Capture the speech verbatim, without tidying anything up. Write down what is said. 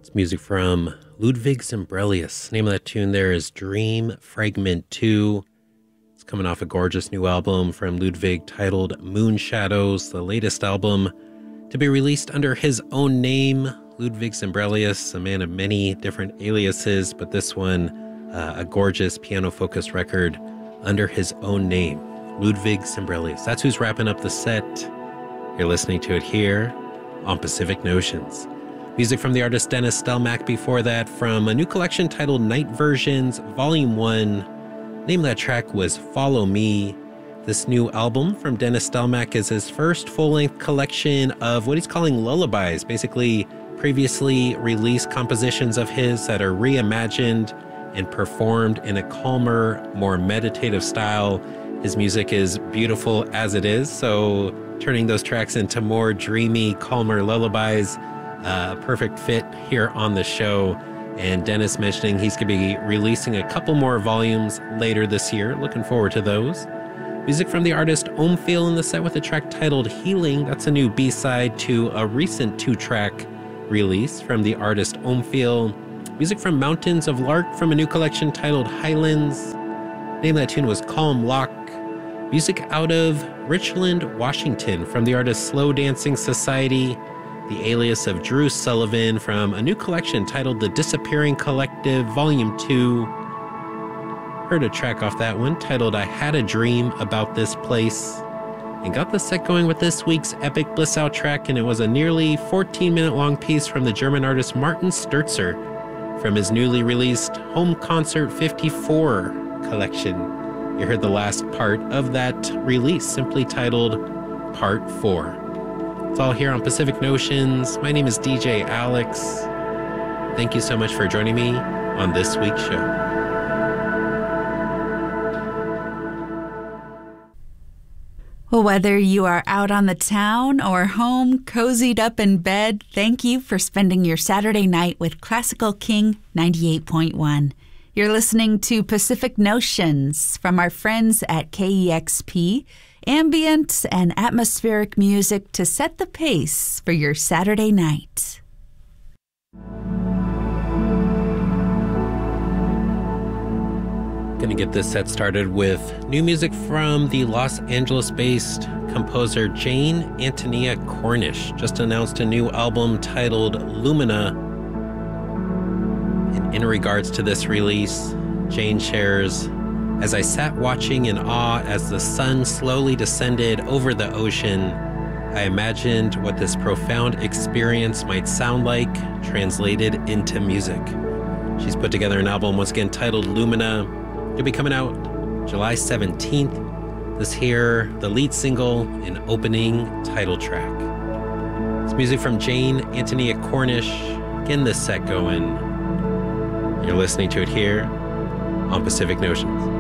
It's music from Ludwig Symbrelius. Name of that tune there is Dream Fragment two. It's coming off a gorgeous new album from Ludwig titled Moon Shadows, the latest album to be released under his own name, Ludwig Symbrelius, a man of many different aliases, but this one, uh, a gorgeous piano-focused record under his own name, Ludwig Symbrelius. That's who's wrapping up the set. You're listening to it here on Pacific Notions. Music from the artist Dennis Stelmack before that, from a new collection titled Night Versions Volume one. Name of that track was Follow Me. This new album from Dennis Stelmack is his first full-length collection of what he's calling lullabies, basically previously released compositions of his that are reimagined and performed in a calmer, more meditative style. His music is beautiful as it is, so turning those tracks into more dreamy, calmer lullabies, a uh, perfect fit here on the show. And Dennis mentioning he's going to be releasing a couple more volumes later this year. Looking forward to those. Music from the artist Omphale in the set with a track titled Healing. That's a new B-side to a recent two-track release from the artist Omphale. Music from Mountains of Lark from a new collection titled Highlands. Name of that tune was Calm Lock. Music out of Richland, Washington from the artist Slow Dancing Society, the alias of Drew Sullivan, from a new collection titled The Disappearing Collective Volume two. Heard a track off that one titled I Had a Dream About This Place, and got the set going with this week's Epic Bliss Out track, and it was a nearly fourteen minute long piece from the German artist Martin Sturzer from his newly released Home Concert fifty-four collection. You heard the last part of that release, simply titled Part four. It's all here on Pacific Notions. My name is D J Alex. Thank you so much for joining me on this week's show. Well, whether you are out on the town or home, cozied up in bed, thank you for spending your Saturday night with Classical King ninety-eight point one. You're listening to Pacific Notions from our friends at K E X P, ambient and atmospheric music to set the pace for your Saturday night. Gonna get this set started with new music from the Los Angeles-based composer Jane Antonia Cornish. Just announced a new album titled Lumina. And in regards to this release, Jane shares, as I sat watching in awe as the sun slowly descended over the ocean, I imagined what this profound experience might sound like translated into music. She's put together an album once again titled Lumina. It'll be coming out July seventeenth. This here, the lead single and opening title track. It's music from Jane Antonia Cornish. Getting this set going. You're listening to it here on Pacific Notions.